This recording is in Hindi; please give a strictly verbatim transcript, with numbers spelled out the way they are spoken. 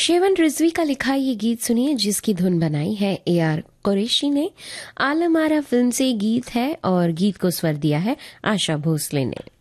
शेवन रिजवी का लिखा ये गीत सुनिए, जिसकी धुन बनाई है ए आर कुरैशी ने। आलम आरा फिल्म से गीत है और गीत को स्वर दिया है आशा भोसले ने।